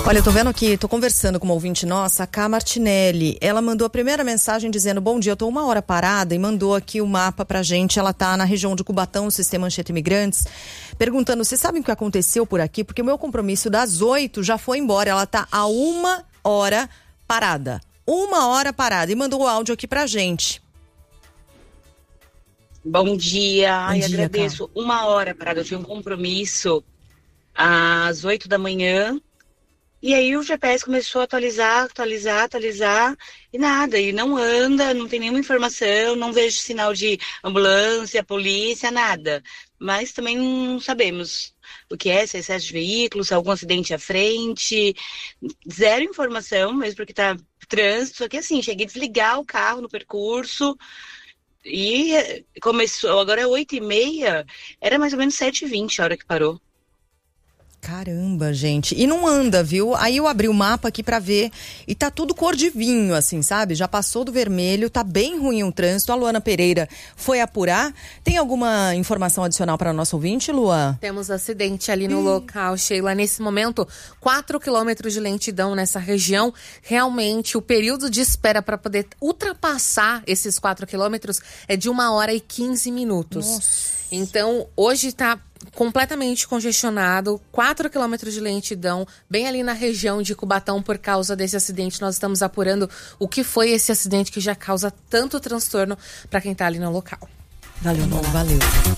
Olha, eu tô vendo aqui, tô conversando com uma ouvinte nossa, a Cá Martinelli. Ela mandou a primeira mensagem dizendo: bom dia, eu tô 1 hora parada, e mandou aqui o mapa pra gente. Ela tá na região de Cubatão, no sistema Anchieta Imigrantes, perguntando: vocês sabem o que aconteceu por aqui? Porque o meu compromisso das 8 já foi embora. Ela tá a 1 hora parada. 1 hora parada. E mandou o áudio aqui pra gente. Bom dia. Ai, Bom dia, agradeço. 1 hora parada. Eu tinha um compromisso às 8 da manhã. E aí o GPS começou a atualizar, e nada, e não anda, não tem nenhuma informação, não vejo sinal de ambulância, polícia, nada. Mas também não sabemos o que é, se é excesso de veículos, se é algum acidente à frente, zero informação, mesmo porque tá trânsito, só que assim, cheguei a desligar o carro no percurso, e começou, agora é 8h30, era mais ou menos 7h20 a hora que parou. Caramba, gente. E não anda, viu? Aí eu abri o mapa aqui pra ver e tá tudo cor de vinho, assim, sabe? Já passou do vermelho, tá bem ruim o trânsito. A Luana Pereira foi apurar. Tem alguma informação adicional para nosso ouvinte, Luan? Temos acidente ali no local, Sheila. Nesse momento, 4 quilômetros de lentidão nessa região. Realmente, o período de espera para poder ultrapassar esses 4 quilômetros é de 1 hora e 15 minutos. Nossa. Então, hoje tá completamente congestionado, 4 quilômetros de lentidão, bem ali na região de Cubatão por causa desse acidente. Nós estamos apurando o que foi esse acidente que já causa tanto transtorno para quem está ali no local. Valeu.